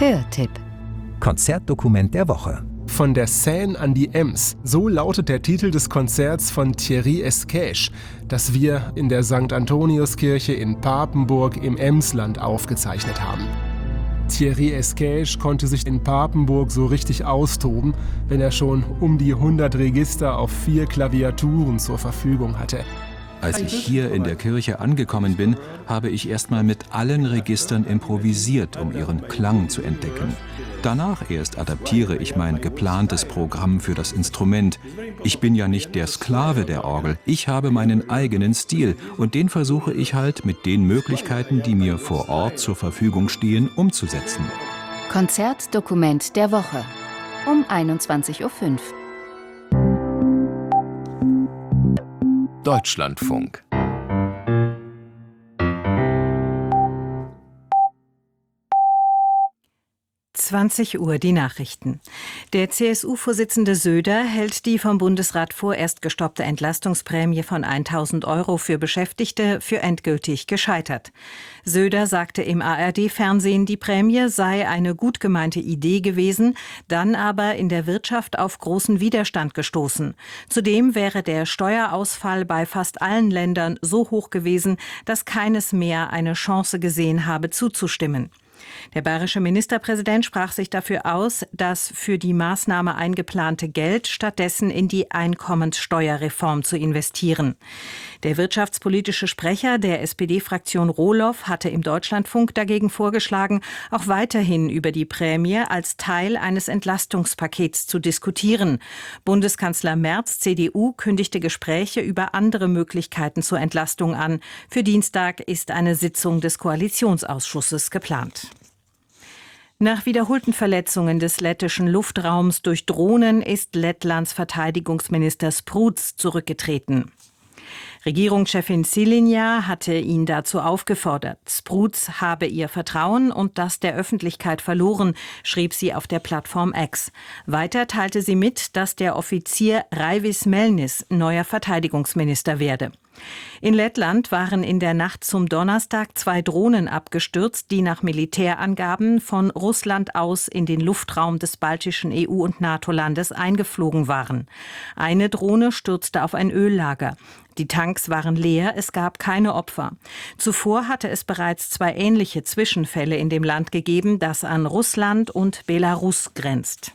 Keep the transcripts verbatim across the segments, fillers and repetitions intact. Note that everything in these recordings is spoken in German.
Hörtipp. Konzertdokument der Woche. Von der Seine an die Ems, so lautet der Titel des Konzerts von Thierry Esquèche, das wir in der Sankt Antoniuskirche in Papenburg im Emsland aufgezeichnet haben. Thierry Esquèche konnte sich in Papenburg so richtig austoben, wenn er schon um die hundert Register auf vier Klaviaturen zur Verfügung hatte. Als ich hier in der Kirche angekommen bin, habe ich erstmal mit allen Registern improvisiert, um ihren Klang zu entdecken. Danach erst adaptiere ich mein geplantes Programm für das Instrument. Ich bin ja nicht der Sklave der Orgel. Ich habe meinen eigenen Stil und den versuche ich halt mit den Möglichkeiten, die mir vor Ort zur Verfügung stehen, umzusetzen. Konzertdokument der Woche um einundzwanzig Uhr fünf. Deutschlandfunk. zwanzig Uhr die Nachrichten. Der C S U-Vorsitzende Söder hält die vom Bundesrat vorerst gestoppte Entlastungsprämie von tausend Euro für Beschäftigte für endgültig gescheitert. Söder sagte im A R D-Fernsehen, die Prämie sei eine gut gemeinte Idee gewesen, dann aber in der Wirtschaft auf großen Widerstand gestoßen. Zudem wäre der Steuerausfall bei fast allen Ländern so hoch gewesen, dass keines mehr eine Chance gesehen habe, zuzustimmen. Der bayerische Ministerpräsident sprach sich dafür aus, das für die Maßnahme eingeplante Geld stattdessen in die Einkommenssteuerreform zu investieren. Der wirtschaftspolitische Sprecher der S P D-Fraktion Rohloff hatte im Deutschlandfunk dagegen vorgeschlagen, auch weiterhin über die Prämie als Teil eines Entlastungspakets zu diskutieren. Bundeskanzler Merz, C D U, kündigte Gespräche über andere Möglichkeiten zur Entlastung an. Für Dienstag ist eine Sitzung des Koalitionsausschusses geplant. Nach wiederholten Verletzungen des lettischen Luftraums durch Drohnen ist Lettlands Verteidigungsminister Spruds zurückgetreten. Regierungschefin Šileņa hatte ihn dazu aufgefordert. Spruds habe ihr Vertrauen und das der Öffentlichkeit verloren, schrieb sie auf der Plattform X. Weiter teilte sie mit, dass der Offizier Raivis Melnis neuer Verteidigungsminister werde. In Lettland waren in der Nacht zum Donnerstag zwei Drohnen abgestürzt, die nach Militärangaben von Russland aus in den Luftraum des baltischen E U- und NATO-Landes eingeflogen waren. Eine Drohne stürzte auf ein Öllager. Die Tanks waren leer, es gab keine Opfer. Zuvor hatte es bereits zwei ähnliche Zwischenfälle in dem Land gegeben, das an Russland und Belarus grenzt.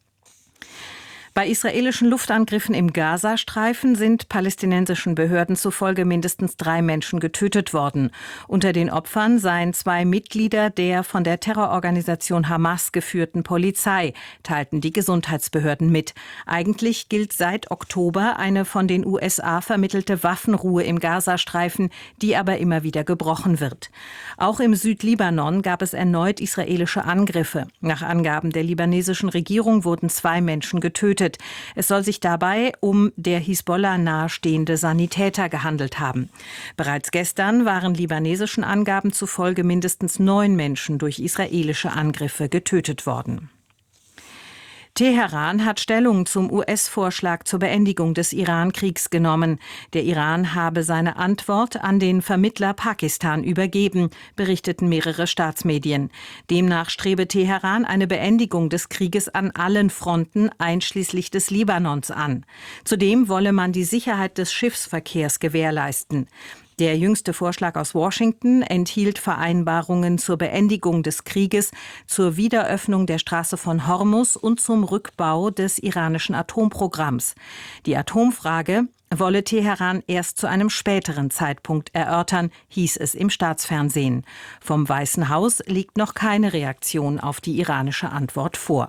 Bei israelischen Luftangriffen im Gazastreifen sind palästinensischen Behörden zufolge mindestens drei Menschen getötet worden. Unter den Opfern seien zwei Mitglieder der von der Terrororganisation Hamas geführten Polizei, teilten die Gesundheitsbehörden mit. Eigentlich gilt seit Oktober eine von den U S A vermittelte Waffenruhe im Gazastreifen, die aber immer wieder gebrochen wird. Auch im Südlibanon gab es erneut israelische Angriffe. Nach Angaben der libanesischen Regierung wurden zwei Menschen getötet. Es soll sich dabei um der Hisbollah nahestehende Sanitäter gehandelt haben. Bereits gestern waren libanesischen Angaben zufolge mindestens neun Menschen durch israelische Angriffe getötet worden. Teheran hat Stellung zum U S-Vorschlag zur Beendigung des Iran-Kriegs genommen. Der Iran habe seine Antwort an den Vermittler Pakistan übergeben, berichteten mehrere Staatsmedien. Demnach strebe Teheran eine Beendigung des Krieges an allen Fronten, einschließlich des Libanons, an. Zudem wolle man die Sicherheit des Schiffsverkehrs gewährleisten. Der jüngste Vorschlag aus Washington enthielt Vereinbarungen zur Beendigung des Krieges, zur Wiederöffnung der Straße von Hormuz und zum Rückbau des iranischen Atomprogramms. Die Atomfrage wolle Teheran erst zu einem späteren Zeitpunkt erörtern, hieß es im Staatsfernsehen. Vom Weißen Haus liegt noch keine Reaktion auf die iranische Antwort vor.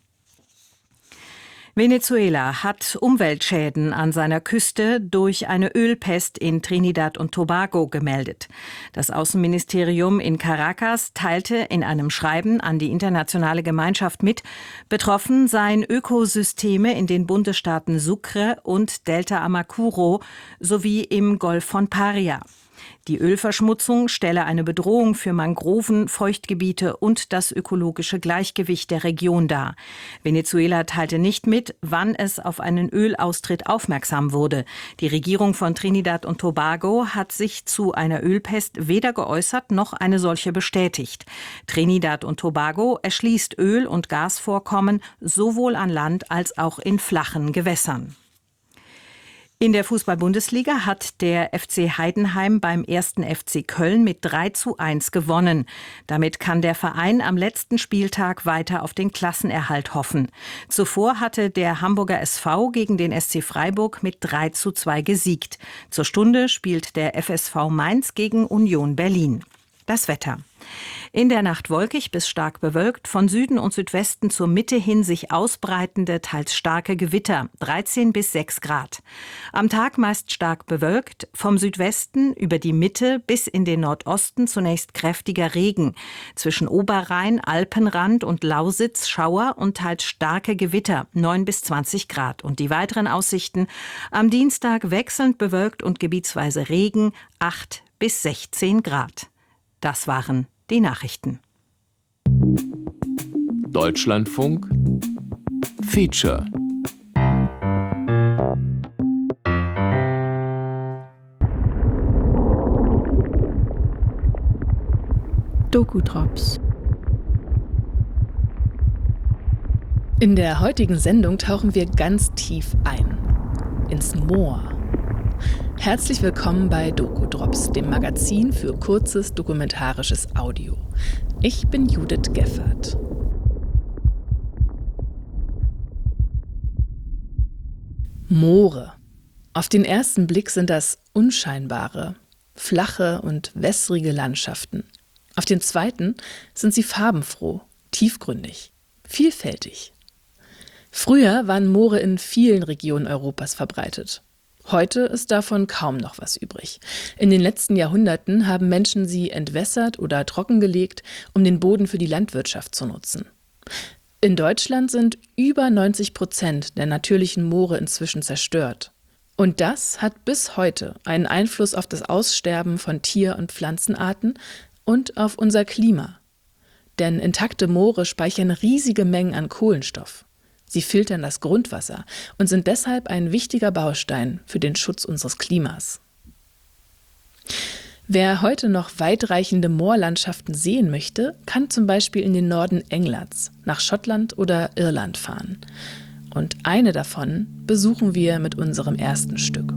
Venezuela hat Umweltschäden an seiner Küste durch eine Ölpest in Trinidad und Tobago gemeldet. Das Außenministerium in Caracas teilte in einem Schreiben an die internationale Gemeinschaft mit, betroffen seien Ökosysteme in den Bundesstaaten Sucre und Delta Amacuro sowie im Golf von Paria. Die Ölverschmutzung stelle eine Bedrohung für Mangroven, Feuchtgebiete und das ökologische Gleichgewicht der Region dar. Venezuela teilte nicht mit, wann es auf einen Ölaustritt aufmerksam wurde. Die Regierung von Trinidad und Tobago hat sich zu einer Ölpest weder geäußert noch eine solche bestätigt. Trinidad und Tobago erschließt Öl- und Gasvorkommen sowohl an Land als auch in flachen Gewässern. In der Fußball-Bundesliga hat der F C Heidenheim beim ersten F C Köln mit drei zu eins gewonnen. Damit kann der Verein am letzten Spieltag weiter auf den Klassenerhalt hoffen. Zuvor hatte der Hamburger S V gegen den S C Freiburg mit drei zu zwei gesiegt. Zur Stunde spielt der F S V Mainz gegen Union Berlin. Das Wetter. In der Nacht wolkig bis stark bewölkt, von Süden und Südwesten zur Mitte hin sich ausbreitende, teils starke Gewitter, dreizehn bis sechs Grad. Am Tag meist stark bewölkt, vom Südwesten über die Mitte bis in den Nordosten zunächst kräftiger Regen. Zwischen Oberrhein, Alpenrand und Lausitz Schauer und teils starke Gewitter, neun bis zwanzig Grad. Und die weiteren Aussichten: am Dienstag wechselnd bewölkt und gebietsweise Regen, acht bis sechzehn Grad. Das waren die Nachrichten. Deutschlandfunk Feature. Dokudrops. In der heutigen Sendung tauchen wir ganz tief ein. Ins Moor. Herzlich willkommen bei Dokudrops, dem Magazin für kurzes dokumentarisches Audio. Ich bin Judith Geffert. Moore. Auf den ersten Blick sind das unscheinbare, flache und wässrige Landschaften. Auf den zweiten sind sie farbenfroh, tiefgründig, vielfältig. Früher waren Moore in vielen Regionen Europas verbreitet. Heute ist davon kaum noch was übrig. In den letzten Jahrhunderten haben Menschen sie entwässert oder trockengelegt, um den Boden für die Landwirtschaft zu nutzen. In Deutschland sind über neunzig Prozent der natürlichen Moore inzwischen zerstört. Und das hat bis heute einen Einfluss auf das Aussterben von Tier- und Pflanzenarten und auf unser Klima. Denn intakte Moore speichern riesige Mengen an Kohlenstoff. Sie filtern das Grundwasser und sind deshalb ein wichtiger Baustein für den Schutz unseres Klimas. Wer heute noch weitreichende Moorlandschaften sehen möchte, kann zum Beispiel in den Norden Englands, nach Schottland oder Irland fahren. Und eine davon besuchen wir mit unserem ersten Stück.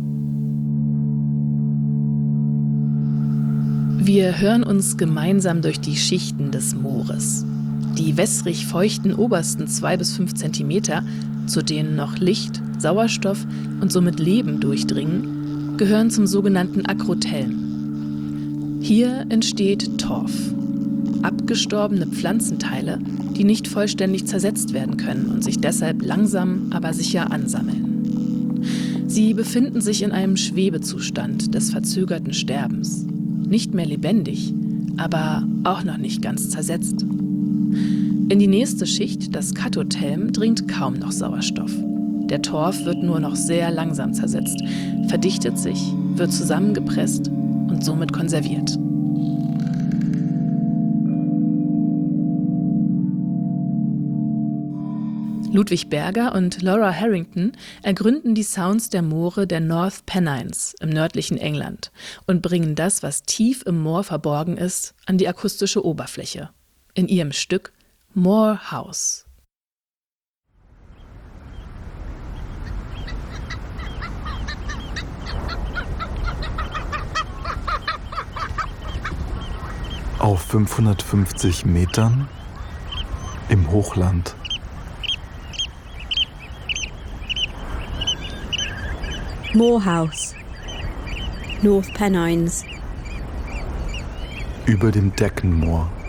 Wir hören uns gemeinsam durch die Schichten des Moores. Die wässrig feuchten obersten zwei bis fünf Zentimeter, zu denen noch Licht, Sauerstoff und somit Leben durchdringen, gehören zum sogenannten Akrothelm. Hier entsteht Torf, abgestorbene Pflanzenteile, die nicht vollständig zersetzt werden können und sich deshalb langsam, aber sicher ansammeln. Sie befinden sich in einem Schwebezustand des verzögerten Sterbens. Nicht mehr lebendig, aber auch noch nicht ganz zersetzt. In die nächste Schicht, das Kattothelm, dringt kaum noch Sauerstoff. Der Torf wird nur noch sehr langsam zersetzt, verdichtet sich, wird zusammengepresst und somit konserviert. Ludwig Berger und Laura Harrington ergründen die Sounds der Moore der North Pennines im nördlichen England und bringen das, was tief im Moor verborgen ist, an die akustische Oberfläche. In ihrem Stück Moor House. Auf fünfhundertfünfzig Metern im Hochland. Moor House, North Pennines. Über dem Deckenmoor.